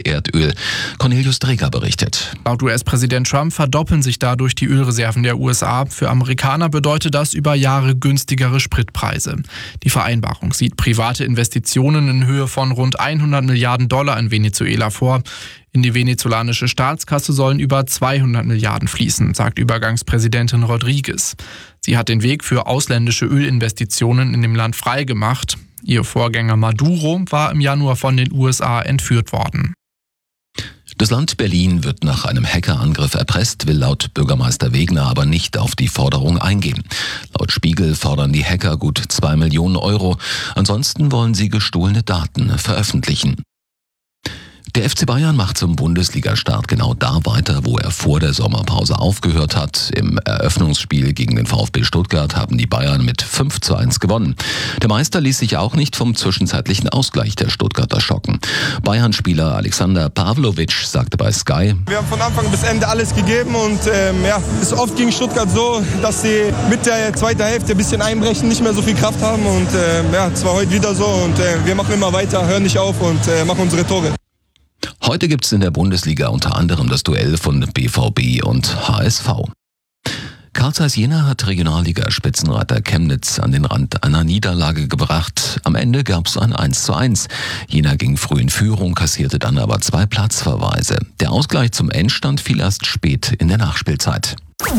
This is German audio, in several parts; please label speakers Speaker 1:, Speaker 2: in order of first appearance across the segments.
Speaker 1: Erdöl. Cornelius Dreger berichtet.
Speaker 2: Laut US-Präsident Trump verdoppeln sich dadurch die Ölreserven der USA. Für Amerikaner bedeutet das über Jahre günstigere Spritpreise. Die Vereinbarung sieht private Investitionen in Höhe von rund 100 Milliarden Dollar in Venezuela vor. In die venezolanische Staatskasse sollen über 200 Milliarden fließen, sagt Übergangspräsidentin Rodriguez. Sie hat den Weg für ausländische Ölinvestitionen in dem Land freigemacht. Ihr Vorgänger Maduro war im Januar von den USA entführt worden.
Speaker 1: Das Land Berlin wird nach einem Hackerangriff erpresst, will laut Bürgermeister Wegner aber nicht auf die Forderung eingehen. Laut Spiegel fordern die Hacker gut 2 Millionen Euro. Ansonsten wollen sie gestohlene Daten veröffentlichen. Der FC Bayern macht zum Bundesliga-Start genau da weiter, wo er vor der Sommerpause aufgehört hat. Im Eröffnungsspiel gegen den VfB Stuttgart haben die Bayern mit 5:1 gewonnen. Der Meister ließ sich auch nicht vom zwischenzeitlichen Ausgleich der Stuttgarter schocken. Bayern-Spieler Alexander Pavlovic sagte bei Sky:
Speaker 3: Wir haben von Anfang bis Ende alles gegeben und ist oft gegen Stuttgart so, dass sie mit der zweiten Hälfte ein bisschen einbrechen, nicht mehr so viel Kraft haben und es war heute wieder so und wir machen immer weiter, hören nicht auf und machen unsere Tore.
Speaker 1: Heute gibt's in der Bundesliga unter anderem das Duell von BVB und HSV. Carl Zeiss Jena hat Regionalliga-Spitzenreiter Chemnitz an den Rand einer Niederlage gebracht. Am Ende gab's ein 1:1. Jena ging früh in Führung, kassierte dann aber 2 Platzverweise. Der Ausgleich zum Endstand fiel erst spät in der Nachspielzeit.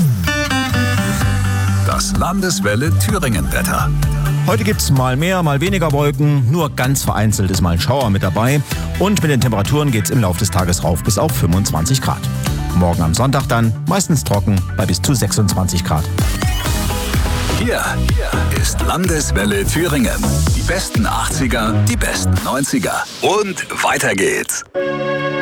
Speaker 4: Das Landeswelle Thüringen-Wetter.
Speaker 5: Heute gibt's mal mehr, mal weniger Wolken, nur ganz vereinzelt ist mal ein Schauer mit dabei. Und mit den Temperaturen geht's im Laufe des Tages rauf bis auf 25 Grad. Morgen am Sonntag dann meistens trocken bei bis zu 26 Grad.
Speaker 4: Hier ist Landeswelle Thüringen. Die besten 80er, die besten 90er. Und weiter geht's.